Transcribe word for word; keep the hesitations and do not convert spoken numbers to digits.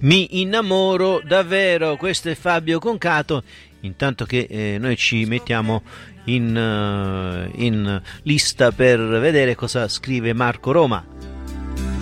Mi innamoro davvero, questo è Fabio Concato, intanto che eh, noi ci mettiamo in, uh, in lista per vedere cosa scrive Marco Roma.